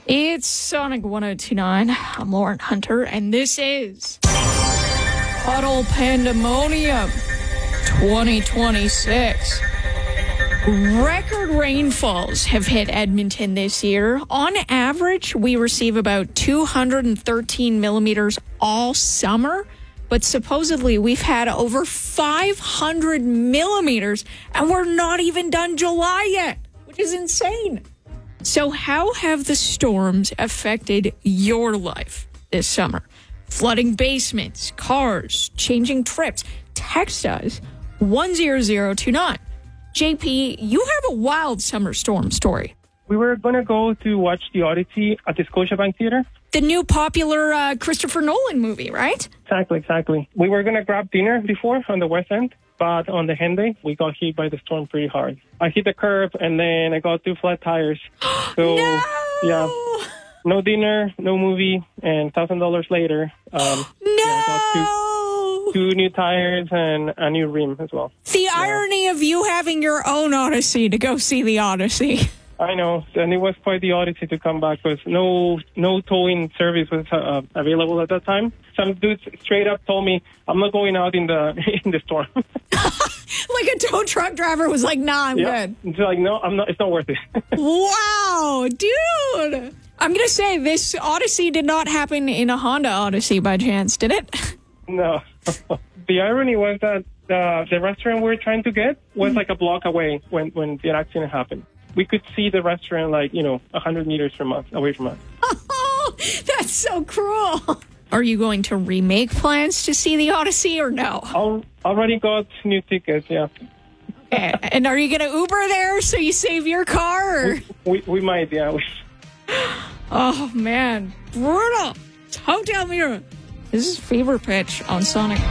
It's Sonic 1029. I'm Lauren Hunter, and this is Puddle Pandemonium 2026. Record rainfalls have hit Edmonton this year. On average, we receive about 213 millimeters all summer, but supposedly we've had over 500 millimeters, and we're not even done July yet, which is insane. So how have the storms affected your life this summer? Flooding basements, cars, changing trips. Text us 10029. JP, you have a wild summer storm story. We were going to go to watch The Odyssey at the Scotiabank Theater. The new popular Christopher Nolan movie, right? Exactly. We were going to grab dinner before on the West End, but on the Henday, we got hit by the storm pretty hard. I hit the curb, and then I got 2 flat tires. So, No! Yeah, no dinner, no movie, and $1,000 later, No! I got two new tires and a new rim as well. The irony of you having your own Odyssey to go see the Odyssey. I know, and it was quite the odyssey to come back because no towing service was available at that time. Some dude straight up told me, "I'm not going out in the storm." Like a tow truck driver was like, "Nah, I'm good." It's like, no, I'm not. It's not worth it. Wow, dude! I'm gonna say this Odyssey did not happen in a Honda Odyssey by chance, did it? No. The irony was that the restaurant we were trying to get was like a block away when the accident happened. We could see the restaurant 100 meters away from us. Oh, that's so cruel. Are you going to remake plans to see the Odyssey or no? Already got new tickets, yeah. Okay. And are you going to Uber there so you save your car? Or? We might, yeah. Oh, man. Brutal. Hotel Mirror. This is Fever Pitch on Sonic.